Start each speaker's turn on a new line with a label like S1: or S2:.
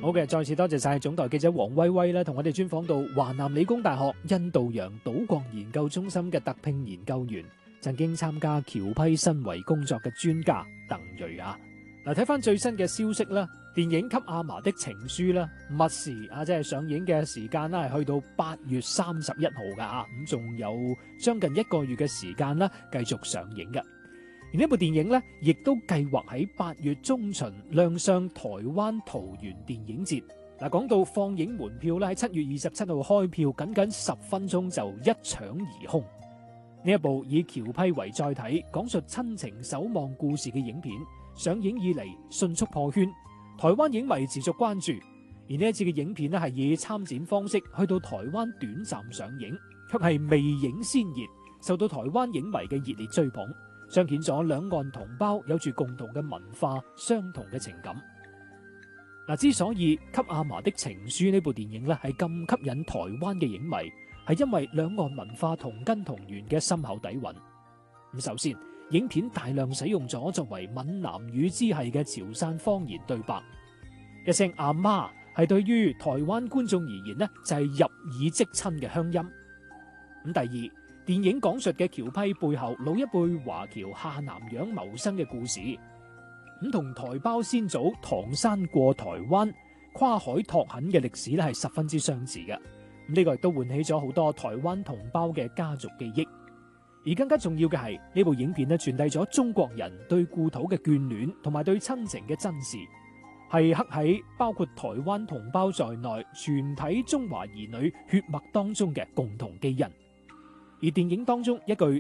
S1: 好嘅，再次多謝晒總台記者黃威威咧，同我哋專訪到華南理工大學印度洋島國研究中心嘅特聘研究員，曾經參加僑批申遺工作嘅專家鄧睿啊。嗱，睇翻最新嘅消息啦，電影《給阿嫲的情書》啦，密時啊，即係上映嘅時間啦，係去到8月31號噶吓，咁仲有將近1個月嘅時間啦，繼續上映嘅。而呢部電影咧，亦都計劃喺8月中旬亮相台灣桃園電影節。嗱，講到放映門票咧，喺7月27號開票，僅僅10分鐘就一搶而空。呢一部以僑批為載體，講述親情守望故事嘅影片，上映以嚟迅速破圈，台灣影迷持續關注。而呢一次嘅影片咧，係以參展方式去到台灣短暫上映，卻係未映先熱，受到台灣影迷嘅熱烈追捧。彰顯咗兩岸同胞有住共同嘅文化、相同嘅情感。嗱，之所以《給阿嫲的情書》呢部電影咧係咁吸引台灣嘅影迷，係因為兩岸文化同根同源嘅深厚底蘊。咁首先，影片大量使用咗作為閩南語支系嘅潮汕方言對白，一聲阿媽係對於台灣觀眾而言呢就係入耳即親嘅鄉音。咁第二，電影講述嘅僑批背後老一輩華僑下南洋謀生嘅故事，咁同台胞先祖唐山過台灣、跨海拓墾嘅歷史咧係十分之相似嘅。呢個亦都喚起咗好多台灣同胞嘅家族記憶。而更加重要嘅係呢部影片咧傳遞咗中國人對故土嘅眷戀同埋對親情嘅珍視，係刻喺包括台灣同胞在內全體中華兒女血脈當中嘅共同基因。而電影當中一句